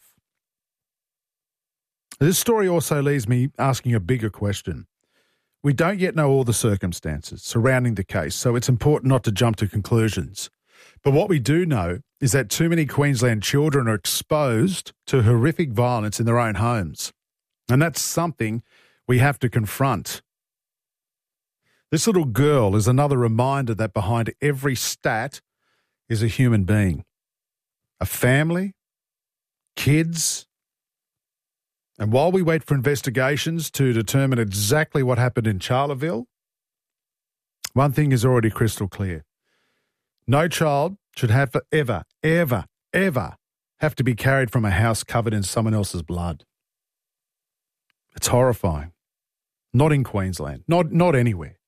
This story also leaves me asking a bigger question. We don't yet know all the circumstances surrounding the case, so it's important not to jump to conclusions. But what we do know is that too many Queensland children are exposed to horrific violence in their own homes. And that's something we have to confront. This little girl is another reminder that behind every stat is a human being, a family, kids. And while we wait for investigations to determine exactly what happened in Charleville, one thing is already crystal clear. No child should have to ever, ever, ever have to be carried from a house covered in someone else's blood. It's horrifying. Not in Queensland. Not, not anywhere.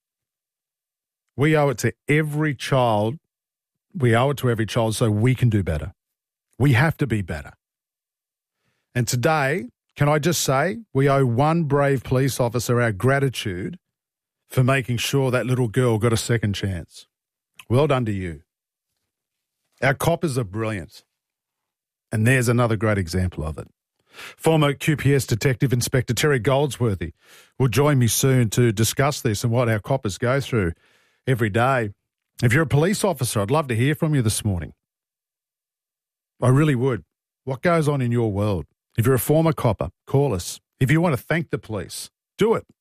We owe it to every child. We owe it to every child so we can do better. We have to be better. And today, can I just say, we owe one brave police officer our gratitude for making sure that little girl got a second chance. Well done to you. Our coppers are brilliant. And there's another great example of it. Former Q P S Detective Inspector Terry Goldsworthy will join me soon to discuss this and what our coppers go through every day. If you're a police officer, I'd love to hear from you this morning. I really would. What goes on in your world? If you're a former copper, call us. If you want to thank the police, do it.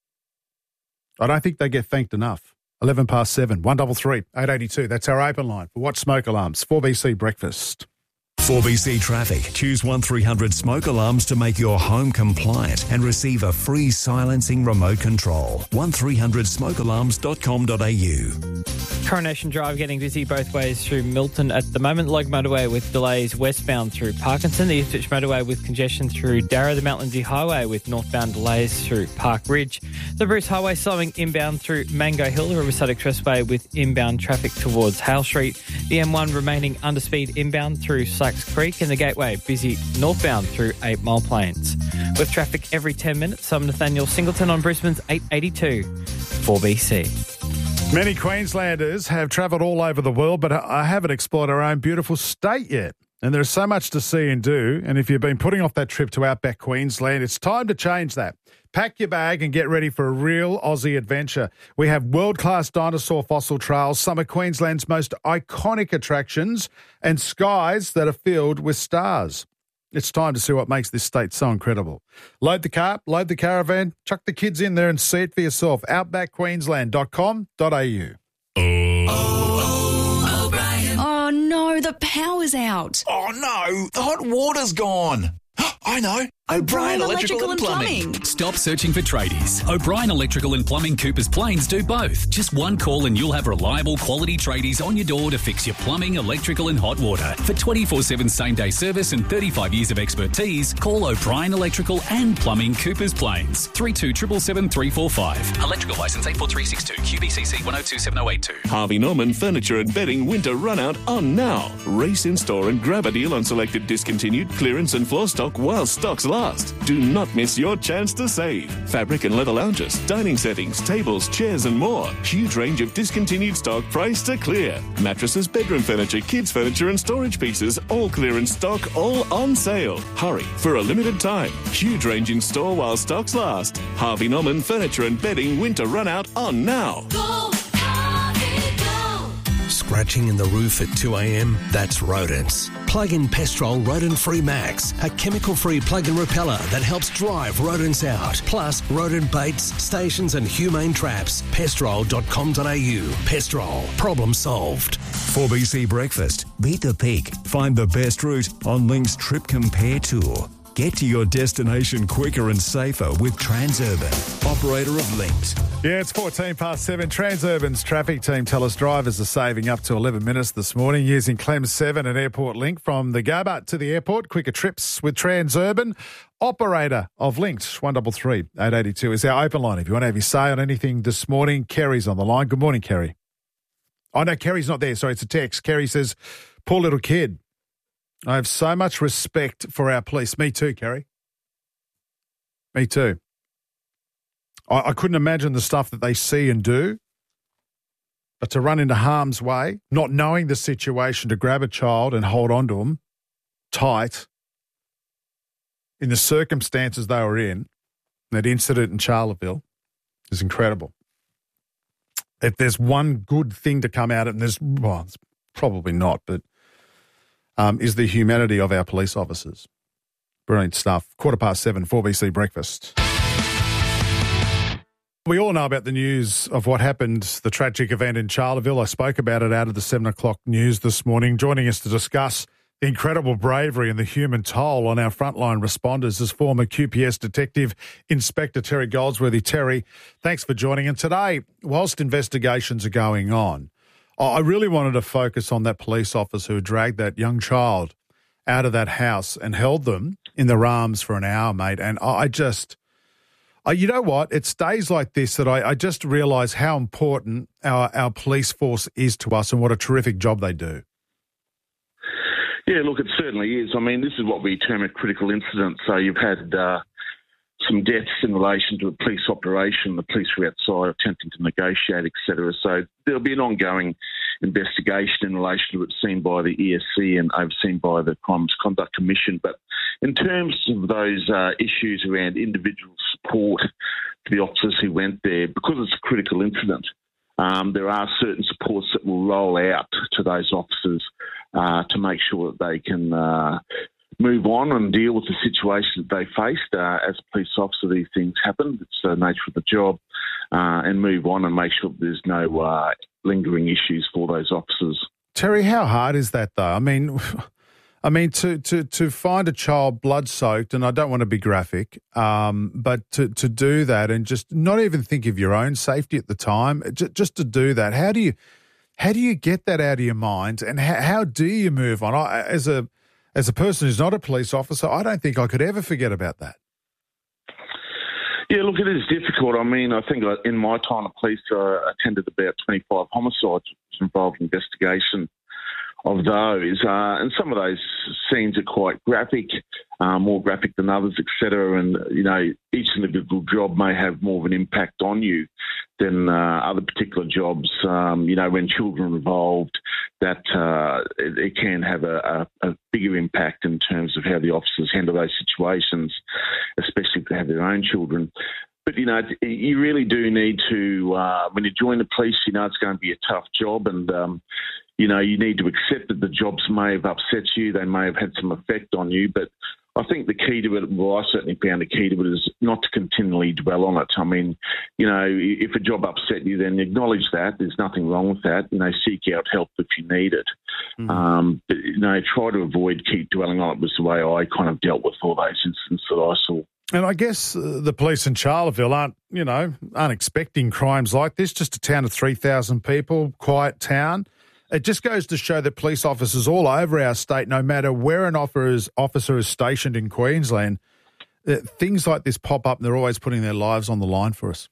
I don't think they get thanked enough. eleven past seven, one double three, eight eighty-two. That's our open line for What Smoke Alarms, four B C Breakfast. four B C Traffic. Choose one three hundred smoke alarms to make your home compliant and receive a free silencing remote control. one three hundred smoke alarms dot com dot a u. Coronation Drive getting busy both ways through Milton at the moment. Logan Motorway with delays westbound through Parkinson. The Ipswich Motorway with congestion through Darra. The Mount Lindsay Highway with northbound delays through Park Ridge. The Bruce Highway slowing inbound through Mango Hill. The Riverside Expressway with inbound traffic towards Hale Street. The M one remaining under speed inbound through Slacks Creek. And the Gateway busy northbound through eight Mile Plains. With traffic every ten minutes, I'm Nathaniel Singleton on Brisbane's eight eighty-two four B C. Many Queenslanders have travelled all over the world, but I haven't explored our own beautiful state yet. And there's so much to see and do. And if you've been putting off that trip to Outback Queensland, it's time to change that. Pack your bag and get ready for a real Aussie adventure. We have world-class dinosaur fossil trails, some of Queensland's most iconic attractions, and skies that are filled with stars. It's time to see what makes this state so incredible. Load the car, load the caravan, chuck the kids in there and see it for yourself. outback queensland dot com dot a u. Oh no, the power's out. Oh no, the hot water's gone. I know. O'Brien, O'Brien Electrical, Electrical and and Plumbing. Plumbing. Stop searching for tradies. O'Brien Electrical and Plumbing Coopers Plains do both. Just one call and you'll have reliable quality tradies on your door to fix your plumbing, electrical and hot water. For twenty-four seven same-day service and thirty-five years of expertise, call O'Brien Electrical and Plumbing Coopers Plains. three two seven seven three four five. Electrical licence eight four three six two. Q B C C one oh two seven oh eight two. Harvey Norman Furniture and Bedding Winter Run Out on now. Race in store and grab a deal on selected discontinued clearance and floor stock while stocks last. Do not miss your chance to save. Fabric and leather lounges, dining settings, tables, chairs and more. Huge range of discontinued stock priced to clear. Mattresses, bedroom furniture, kids furniture and storage pieces, all clearance stock, all on sale. Hurry, for a limited time. Huge range in store while stocks last. Harvey Norman Furniture and Bedding Winter Run Out on now. Go, Harvey, go. Scratching in the roof at two a.m? That's rodents. Plug in Pestrol Rodent-Free Max, a chemical-free plug-in repeller that helps drive rodents out. Plus, rodent baits, stations and humane traps. pestrol dot com dot a u. Pestrol. Problem solved. four B C Breakfast. Beat the peak. Find the best route on Link's Trip Compare Tour. Get to your destination quicker and safer with Transurban, operator of Links. Yeah, it's fourteen past seven. Transurban's traffic team tell us drivers are saving up to eleven minutes this morning using Clem seven and Airport Link from the Gabba to the airport. Quicker trips with Transurban, operator of Links. one three three eight eight two is our open line. If you want to have your say on anything this morning, Kerry's on the line. Good morning, Kerry. Oh, no, Kerry's not there. Sorry, it's a text. Kerry says, poor little kid. I have so much respect for our police. Me too, Kerry. Me too. I, I couldn't imagine the stuff that they see and do, but to run into harm's way, not knowing the situation, to grab a child and hold on to them tight in the circumstances they were in, that incident in Charleville, is incredible. If there's one good thing to come out of it, and there's, well, it's probably not, but Um, is the humanity of our police officers. Brilliant stuff. Quarter past seven, four B C Breakfast. We all know about the news of what happened, the tragic event in Charleville. I spoke about it out of the seven o'clock news this morning. Joining us to discuss the incredible bravery and the human toll on our frontline responders is former Q P S Detective Inspector Terry Goldsworthy. Terry, thanks for joining. And today, whilst investigations are going on, I really wanted to focus on that police officer who dragged that young child out of that house and held them in their arms for an hour, mate. And I just, I, you know what? It's days like this that I, I just realise how important our, our police force is to us and what a terrific job they do. Yeah, look, it certainly is. I mean, this is what we term a critical incident. So you've had uh, some deaths in relation to a police operation. The police were outside attempting to negotiate, et cetera. So there'll be an ongoing investigation in relation to it seen by the E S C and overseen by the Crime Misconduct Commission. But in terms of those uh, issues around individual support to the officers who went there, because it's a critical incident, Um, there are certain supports that will roll out to those officers uh, to make sure that they can uh, move on and deal with the situation that they faced. Uh, as a police officer, these things happen. It's the nature of the job. Uh, and move on and make sure that there's no uh, lingering issues for those officers. Terry, how hard is that, though? I mean... I mean, to, to, to find a child blood-soaked, and I don't want to be graphic, um, but to, to do that and just not even think of your own safety at the time, just, just to do that, how do you how do you get that out of your mind, and how, how do you move on? I, as a as a person who's not a police officer, I don't think I could ever forget about that. Yeah, look, it is difficult. I mean, I think in my time of police, I attended about twenty-five homicides, which involved investigation of those, uh, and some of those scenes are quite graphic, uh, more graphic than others, et cetera. And, you know, each individual job may have more of an impact on you than uh, other particular jobs. Um, you know, when children are involved, that uh, it, it can have a, a, a bigger impact in terms of how the officers handle those situations, especially if they have their own children. But, you know, you really do need to, uh, when you join the police, you know it's going to be a tough job, and, um, you know, you need to accept that the jobs may have upset you, they may have had some effect on you, but I think the key to it, well, I certainly found the key to it is not to continually dwell on it. I mean, you know, if a job upset you, then acknowledge that. There's nothing wrong with that. You know, seek out help if you need it. Mm-hmm. Um, but, you know, try to avoid keep dwelling on it was the way I kind of dealt with all those incidents that I saw. And I guess uh, the police in Charleville aren't, you know, aren't expecting crimes like this. Just a town of three thousand people, quiet town. It just goes to show that police officers all over our state, no matter where an officer is, officer is stationed in Queensland, uh, things like this pop up and they're always putting their lives on the line for us.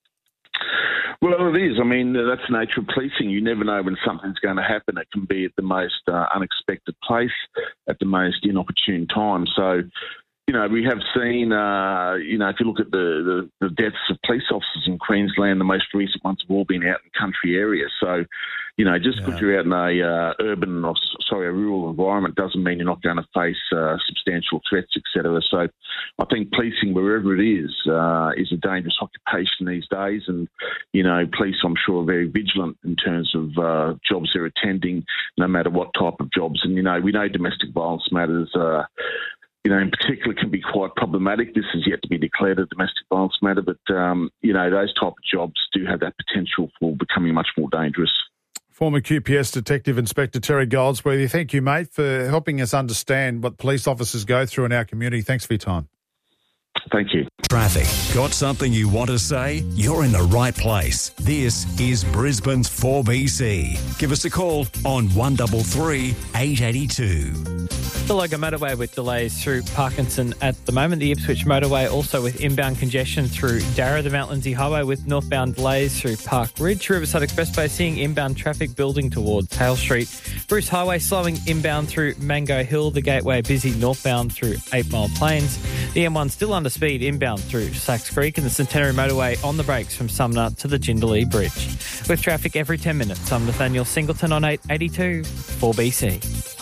Well, it is. I mean, that's the nature of policing. You never know when something's going to happen. It can be at the most uh, unexpected place, at the most inopportune time. So, you know, we have seen, uh, you know, if you look at the, the, the deaths of police officers in Queensland, the most recent ones have all been out in country areas. So, you know, just because yeah. you're out in a uh, urban, or sorry, a rural environment doesn't mean you're not going to face uh, substantial threats, et cetera. So I think policing, wherever it is, uh, is a dangerous occupation these days. And, you know, police, I'm sure, are very vigilant in terms of uh, jobs they're attending, no matter what type of jobs. And, you know, we know domestic violence matters, uh, you know, in particular can be quite problematic. This is yet to be declared a domestic violence matter, but, um, you know, those type of jobs do have that potential for becoming much more dangerous. Former Q P S Detective Inspector Terry Goldsworthy, thank you, mate, for helping us understand what police officers go through in our community. Thanks for your time. Thank you. Traffic. Got something you want to say? You're in the right place. This is Brisbane's four B C. Give us a call on one three three, eight eight two. The Logan motorway with delays through Parkinson at the moment. The Ipswich motorway also with inbound congestion through Darra. The Mount Lindsay Highway with northbound delays through Park Ridge. Riverside Expressway seeing inbound traffic building towards Hale Street. Bruce Highway slowing inbound through Mango Hill. The Gateway busy northbound through Eight Mile Plains. The M one still under speed inbound through Sachs Creek, and the Centenary motorway on the brakes from Sumner to the Jindalee Bridge. With traffic every ten minutes, I'm Nathaniel Singleton on eight eighty-two four B C.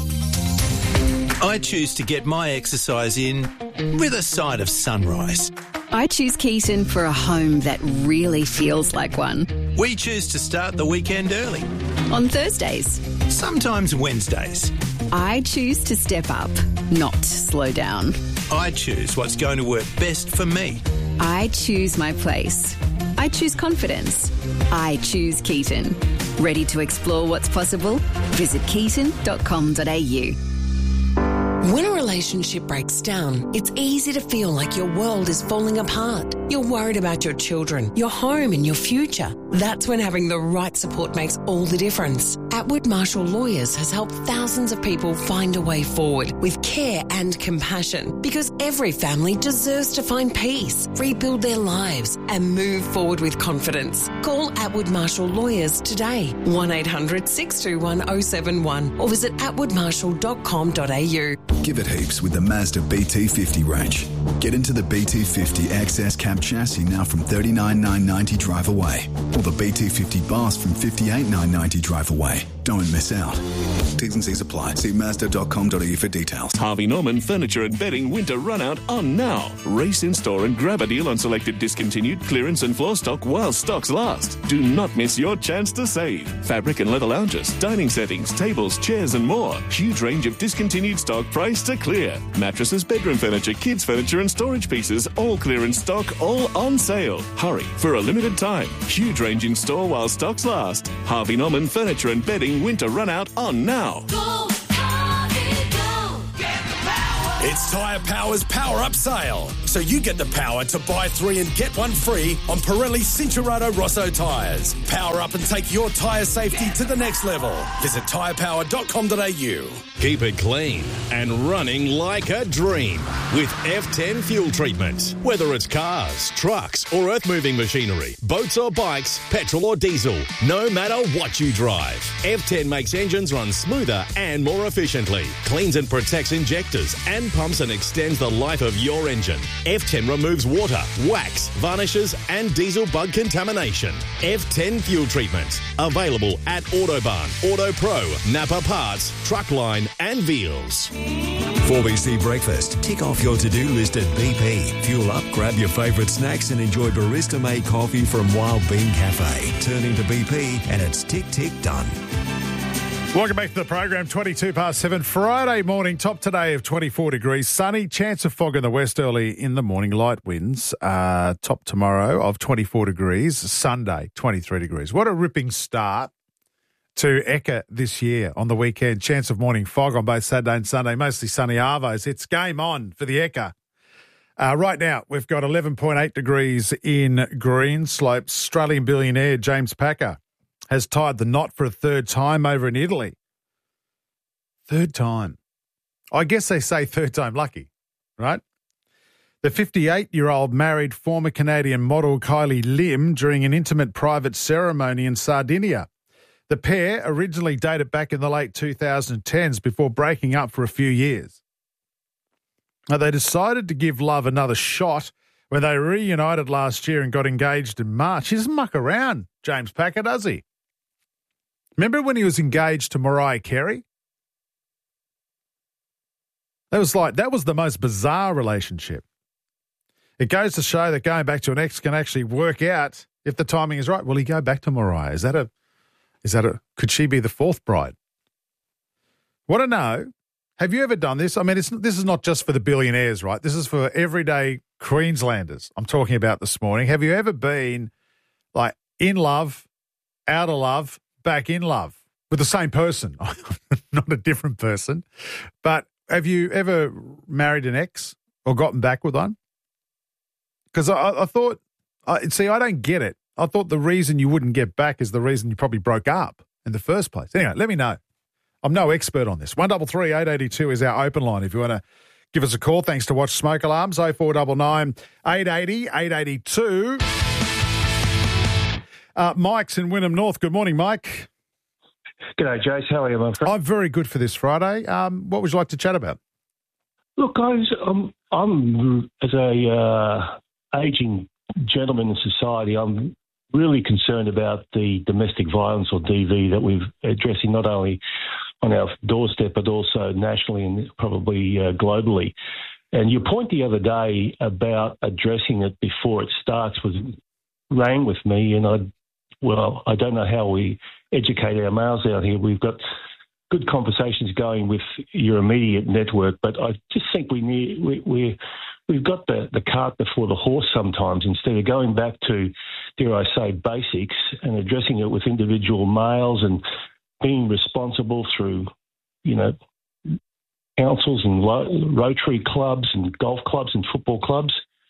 I choose to get my exercise in with a side of sunrise. I choose Keaton for a home that really feels like one. We choose to start the weekend early. On Thursdays. Sometimes Wednesdays. I choose to step up, not slow down. I choose what's going to work best for me. I choose my place. I choose confidence. I choose Keaton. Ready to explore what's possible? Visit keaton dot com dot a u. When a relationship breaks down, it's easy to feel like your world is falling apart. You're worried about your children, your home and your future. That's when having the right support makes all the difference. Atwood Marshall Lawyers has helped thousands of people find a way forward with care and compassion, because every family deserves to find peace, rebuild their lives and move forward with confidence. Call Atwood Marshall Lawyers today, one eight hundred six two one oh seven one, or visit atwood marshall dot com dot a u. Give it heaps with the Mazda B T fifty range. Get into the B T fifty X S cab chassis now from thirty-nine thousand nine hundred ninety drive away, or the B T fifty Bars from fifty-eight thousand nine hundred ninety drive away. Don't miss out. T's and C's apply. See mazda dot com dot a u for details. Harvey Norman Furniture and Bedding Winter Runout on now. Race in store and grab a deal on selected discontinued clearance and floor stock while stocks last. Do not miss your chance to save. Fabric and leather lounges, dining settings, tables, chairs and more. Huge range of discontinued stock priced to clear. Mattresses, bedroom furniture, kids furniture and storage pieces, all clearance stock, all on sale. Hurry, for a limited time. Huge range in store while stocks last. Harvey Norman Furniture and Bedding Winter Runout on now. Go, Harvey, go. Get the power. It's Tyre Power's Power Up Sale. So you get the power to buy three and get one free on Pirelli Cincherato Rosso tyres. Power up and take your tyre safety to the next level. Visit tyre power dot com dot a u. Keep it clean and running like a dream with F ten fuel treatment. Whether it's cars, trucks or earth-moving machinery, boats or bikes, petrol or diesel, no matter what you drive, F ten makes engines run smoother and more efficiently, cleans and protects injectors and pumps and extends the life of your engine. F ten removes water, wax, varnishes and diesel bug contamination. F ten fuel treatment. Available at Autobahn, AutoPro, Napa Parts, Truckline and Veals. four B C Breakfast. Tick off your to-do list at B P. Fuel up, grab your favourite snacks and enjoy barista-made coffee from Wild Bean Cafe. Turn into B P and it's tick, tick, done. Welcome back to the program, twenty-two past seven. Friday morning, top today of twenty-four degrees, sunny, chance of fog in the west early in the morning, light winds. Uh, top tomorrow of twenty-four degrees, Sunday, twenty-three degrees. What a ripping start to Ekka this year on the weekend. Chance of morning fog on both Saturday and Sunday, mostly sunny arvos. It's game on for the Ekka. Uh, right now, we've got eleven point eight degrees in Greenslopes. Australian billionaire James Packer has tied the knot for a third time over in Italy. Third time. I guess they say third time lucky, right? The fifty-eight-year-old married former Canadian model Kylie Lim during an intimate private ceremony in Sardinia. The pair originally dated back in the late twenty tens before breaking up for a few years. Now, they decided to give love another shot when they reunited last year and got engaged in March. He doesn't muck around, James Packer, does he? Remember when he was engaged to Mariah Carey? That was like, that was the most bizarre relationship. It goes to show that going back to an ex can actually work out if the timing is right. Will he go back to Mariah? Is that a, is that a, could she be the fourth bride? Want to know, have you ever done this? I mean, it's, this is not just for the billionaires, right? This is for everyday Queenslanders I'm talking about this morning. Have you ever been like in love, out of love, back in love with the same person? Not a different person. But have you ever married an ex or gotten back with one? Because I, I thought, I, see, I don't get it. I thought the reason you wouldn't get back is the reason you probably broke up in the first place. Anyway, let me know. I'm no expert on this. one three three, eight eight two is our open line if you want to give us a call. Thanks to Watch Smoke Alarms, oh four nine nine, eight eight zero, eight eight two. Uh, Mike's in Wynnum North. Good morning, Mike. G'day, Jace. How are you, my friend? I'm very good for this Friday. Um, what would you like to chat about? Look, guys, I'm, I'm as a uh, ageing gentleman in society, I'm really concerned about the domestic violence, or D V, that we're addressing not only on our doorstep but also nationally and probably uh, globally. And your point the other day about addressing it before it starts was rang with me, and I, well, I don't know how we educate our males out here. We've got good conversations going with your immediate network, but I just think we need we we we've got the, the cart before the horse sometimes. Instead of going back to, dare I say, basics and addressing it with individual males and being responsible through, you know, councils and Rotary clubs and golf clubs and football clubs.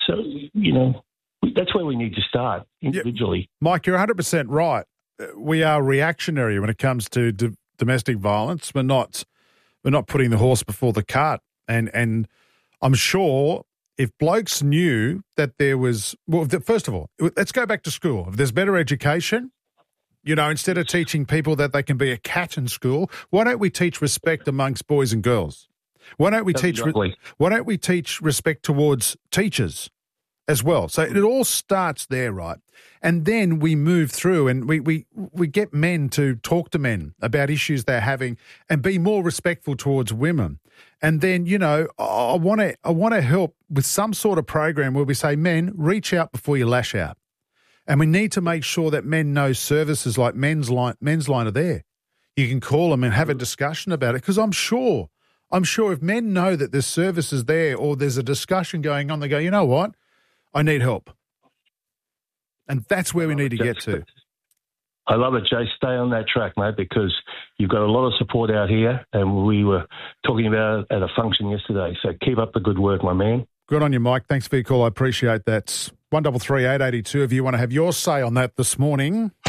So, you know, that's where we need to start individually. Yeah. Mike, you're one hundred percent right. We are reactionary when it comes to d- domestic violence. We're not we're not putting the horse before the cart. And and I'm sure if blokes knew that there was, well, first of all, let's go back to school. If there's better education, you know, instead of teaching people that they can be a cat in school, why don't we teach respect amongst boys and girls? Why don't we That's teach? exactly. Why don't we teach respect towards teachers as well? So it all starts there, right? And then we move through, and we we we get men to talk to men about issues they're having, and be more respectful towards women. And then, you know, I want to I want to help with some sort of program where we say, men, reach out before you lash out. And we need to make sure that men know services like Men's Line, Men's Line are there. You can call them and have a discussion about it, because I'm sure, I'm sure if men know that there's services there or there's a discussion going on, they go, you know what, I need help. And that's where we need to get to. I love it, Jay. Stay on that track, mate, because you've got a lot of support out here, and we were talking about it at a function yesterday. So keep up the good work, my man. Good on you, Mike. Thanks for your call. I appreciate that. one three three eight eight two if you want to have your say on that this morning.